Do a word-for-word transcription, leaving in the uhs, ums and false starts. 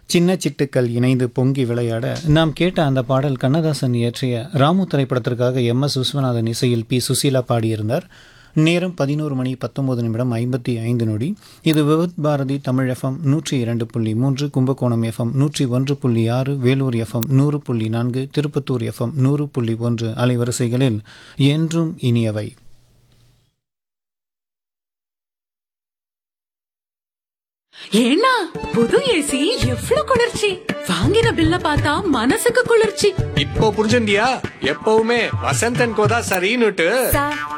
சின்ன சிட்டுக்கள் இணைந்து பொங்கி விளையாட நாம் கேட்ட அந்த பாடல் கண்ணதாசன் இயற்றிய ராமு திரைப்படத்திற்காக எம் எஸ் விஸ்வநாதன் இசையில் பி சுசீலா பாடியிருந்தார். நேரம் பதினோரு மணி பத்தொன்பது நிமிடம் ஐம்பத்தி ஐந்து நொடி. இது விவித் பாரதி தமிழ் எஃப்எம் நூற்றி இரண்டு புள்ளி மூன்று, கும்பகோணம் எஃப்எம் நூற்றி ஒன்று புள்ளி ஆறு, வேலூர் எஃப்எம் நூறு புள்ளி நான்கு, திருப்பத்தூர் எஃப்எம் நூறு புள்ளி ஒன்று அலைவரிசைகளில் என்றும் இனியவை. ஏன்னா புது ஏசி எவ்வளவு குளிர்ச்சி! வாங்கின பில்ல பார்த்தா மனசுக்கு குளிர்ச்சி. இப்போ புரிஞ்சுண்டியா? எப்பவுமே வசந்தன் கோதா சரின்னுட்டு.